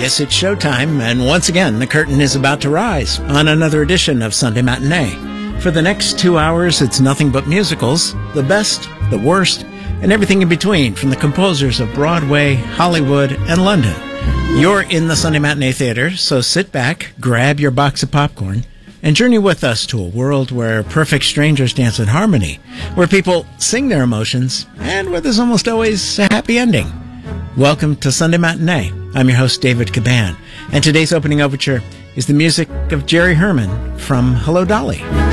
Yes, it's showtime, and once again, the curtain is about to rise on another edition of Sunday Matinee. For the next 2 hours, it's nothing but musicals, the best, the worst, and everything in between from the composers of Broadway, Hollywood, and London. You're in the Sunday Matinee Theater, so sit back, grab your box of popcorn, and journey with us to a world where perfect strangers dance in harmony, where people sing their emotions, and where there's almost always a happy ending. Welcome to Sunday Matinee. I'm your host, David Caban, and today's opening overture is the music of Jerry Herman from Hello, Dolly.